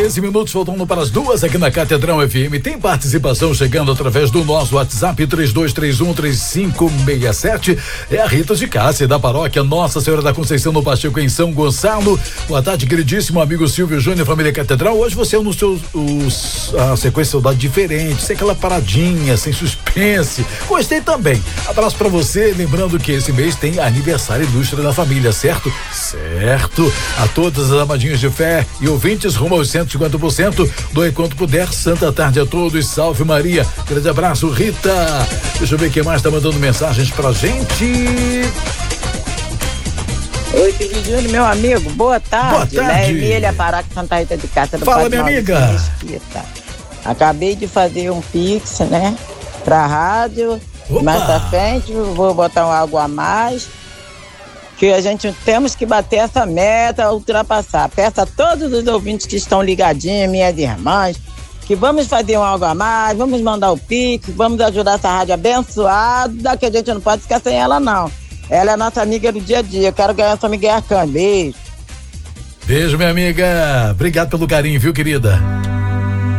13 minutos faltando para as 2 aqui na Catedral FM. Tem participação chegando através do nosso WhatsApp 32313567. É a Rita de Cássia, da paróquia Nossa Senhora da Conceição no Pacheco, em São Gonçalo. Boa tarde, queridíssimo amigo Silvio Júnior, família Catedral. Hoje você é no seu a sequência saudade diferente, sem aquela paradinha, sem suspense. Gostei também. Abraço pra você, lembrando que esse mês tem aniversário ilustre da família, certo? Certo. A todas as amadinhas de fé e ouvintes rumo aos 150%, doe quanto puder. Santa tarde a todos, salve Maria. Grande abraço, Rita. Deixa eu ver quem mais tá mandando mensagens pra gente. Oi, Silvio Júnior, meu amigo, boa tarde. Boa tarde. Emília Paraque, Santa Rita de Cássia. Fala, minha amiga. Acabei de fazer um pix, né, pra rádio. Opa. Mais pra frente, vou botar algo a mais. Que a gente temos que bater essa meta, ultrapassar. Peço a todos os ouvintes que estão ligadinhos, minhas irmãs, que vamos fazer algo a mais, vamos mandar o pix, vamos ajudar essa rádio abençoada, que a gente não pode ficar sem ela, não. Ela é nossa amiga do dia a dia. Eu quero ganhar essa amiga Arcan. Beijo. Beijo, minha amiga. Obrigado pelo carinho, viu, querida?